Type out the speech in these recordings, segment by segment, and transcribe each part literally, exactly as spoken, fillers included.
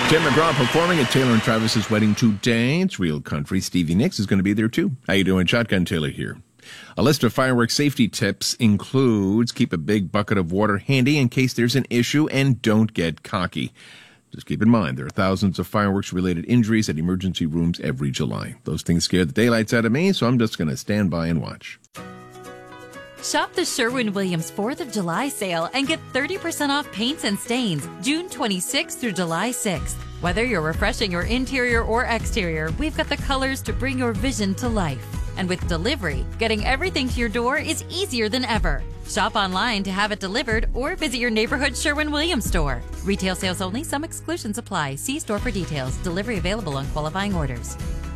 Tim McGraw performing at Taylor and Travis's wedding today. It's real country. Stevie Nicks is going to be there too. How you doing? Shotgun Taylor here. A list of fireworks safety tips includes keep a big bucket of water handy in case there's an issue and don't get cocky. Just keep in mind, there are thousands of fireworks-related injuries at emergency rooms every July. Those things scare the daylights out of me, so I'm just going to stand by and watch. Shop the Sherwin-Williams fourth of July sale and get thirty percent off paints and stains June twenty-sixth through July sixth. Whether you're refreshing your interior or exterior, we've got the colors to bring your vision to life. And with delivery, getting everything to your door is easier than ever. Shop online to have it delivered or visit your neighborhood Sherwin-Williams store. Retail sales only. Some exclusions apply. See store for details. Delivery available on qualifying orders.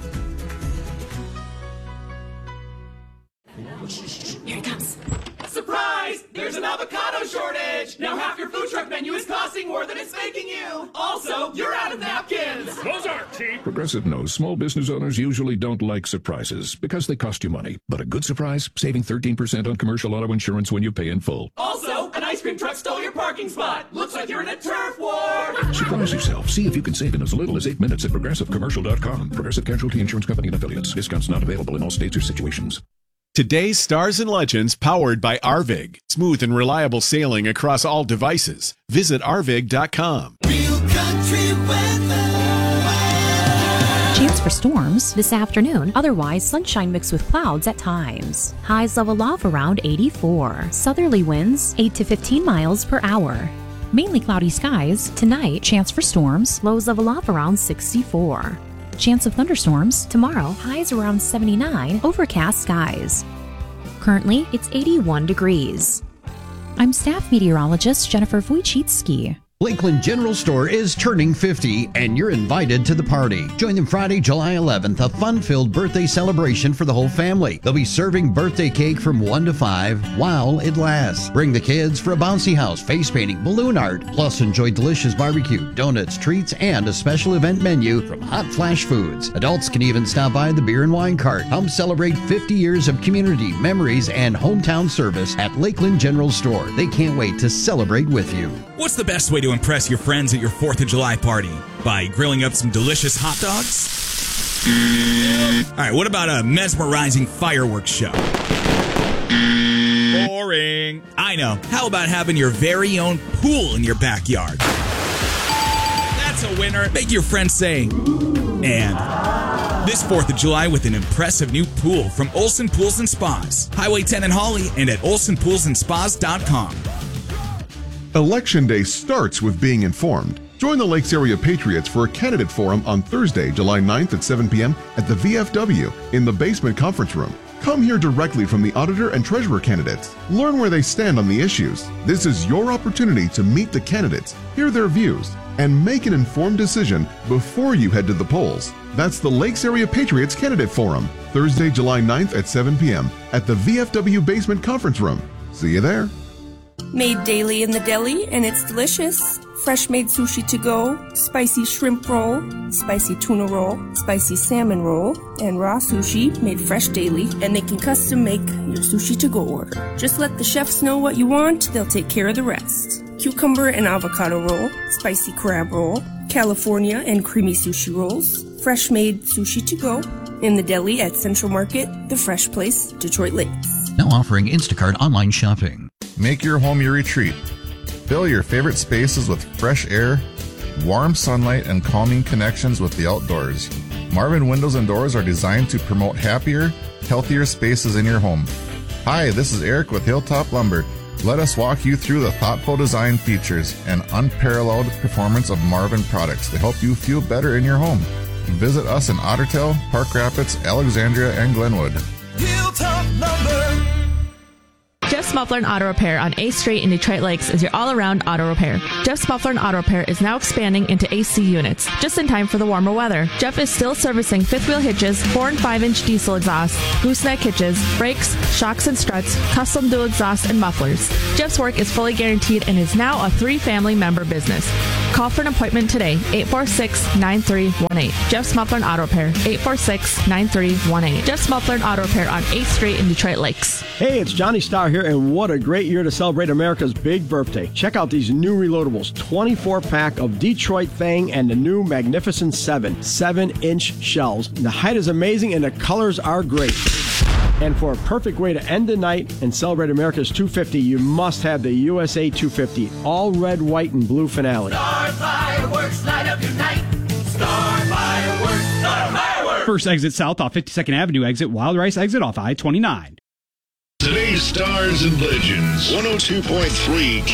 Here it comes. Surprise! There's an avocado shortage! Now half your food truck menu is costing more than it's making you! Also, you're out of napkins! Those aren't cheap! Progressive knows small business owners usually don't like surprises because they cost you money. But a good surprise, saving thirteen percent on commercial auto insurance when you pay in full. Also, an ice cream truck stole your parking spot! Looks like you're in a turf war! Surprise yourself. See if you can save in as little as eight minutes at progressive commercial dot com. Progressive Casualty Insurance Company and Affiliates. Discounts not available in all states or situations. Today's Stars and Legends powered by Arvig. Smooth and reliable sailing across all devices. Visit arvig dot com. Real country weather. Chance for storms this afternoon. Otherwise, sunshine mixed with clouds at times. Highs level off around eighty-four. Southerly winds eight to fifteen miles per hour. Mainly cloudy skies. Tonight, chance for storms. Lows level off around sixty-four. Chance of thunderstorms tomorrow, highs around seventy-nine, overcast skies. Currently, it's eighty-one degrees. I'm staff meteorologist Jennifer Wojcicki. Lakeland General Store is turning fifty, and you're invited to the party. Join them Friday, July eleventh, a fun-filled birthday celebration for the whole family. They'll be serving birthday cake from one to five while it lasts. Bring the kids for a bouncy house, face painting, balloon art, plus enjoy delicious barbecue, donuts, treats, and a special event menu from Hot Flash Foods. Adults can even stop by the beer and wine cart. Come celebrate fifty years of community, memories, and hometown service at Lakeland General Store. They can't wait to celebrate with you. What's the best way to impress your friends at your fourth of July party? By grilling up some delicious hot dogs? All right, what about a mesmerizing fireworks show? Boring. I know. How about having your very own pool in your backyard? That's a winner. Make your friends say, and this fourth of July with an impressive new pool from Olson Pools and Spas. Highway ten in Hawley and at olson pools and spas dot com. Election Day starts with being informed. Join the Lakes Area Patriots for a candidate forum on Thursday, July ninth at seven p.m. at the V F W in the basement conference room. Come hear directly from the auditor and treasurer candidates. Learn where they stand on the issues. This is your opportunity to meet the candidates, hear their views, and make an informed decision before you head to the polls. That's the Lakes Area Patriots Candidate Forum, Thursday, July ninth at seven p.m. at the V F W basement conference room. See you there. Made daily in the deli, and it's delicious. Fresh made sushi to go, spicy shrimp roll, spicy tuna roll, spicy salmon roll, and raw sushi made fresh daily, and they can custom make your sushi to go order. Just let the chefs know what you want, they'll take care of the rest. Cucumber and avocado roll, spicy crab roll, California and creamy sushi rolls, fresh made sushi to go, in the deli at Central Market, The Fresh Place, Detroit Lakes. Now offering Instacart online shopping. Make your home your retreat. Fill your favorite spaces with fresh air, warm sunlight, and calming connections with the outdoors. Marvin Windows and Doors are designed to promote happier, healthier spaces in your home. Hi, this is Eric with Hilltop Lumber. Let us walk you through the thoughtful design features and unparalleled performance of Marvin products to help you feel better in your home. Visit us in Ottertail, Park Rapids, Alexandria, and Glenwood. Hilltop Lumber. Jeff's Muffler and Auto Repair on eighth Street in Detroit Lakes is your all-around auto repair. Jeff's Muffler and Auto Repair is now expanding into A C units, just in time for the warmer weather. Jeff is still servicing fifth-wheel hitches, four and five inch diesel exhaust, gooseneck hitches, brakes, shocks and struts, custom dual exhaust, and mufflers. Jeff's work is fully guaranteed and is now a three-family member business. Call for an appointment today, eight four six, nine three one eight. Jeff's Muffler and Auto Repair, eight four six, nine three one eight. Jeff's Muffler and Auto Repair on eighth Street in Detroit Lakes. Hey, it's Johnny Starr here, and what a great year to celebrate America's big birthday. Check out these new reloadables, twenty-four pack of Detroit Fang and the new Magnificent seven, seven inch shells. The height is amazing and the colors are great. And for a perfect way to end the night and celebrate America's two fifty, you must have the U S A two fifty, all red, white, and blue finale. Star Fireworks, light up your night. Star Fireworks, Star Fireworks. First exit south off fifty-second Avenue exit, Wild Rice exit off I twenty-nine. Today's Stars and Legends, one oh two point three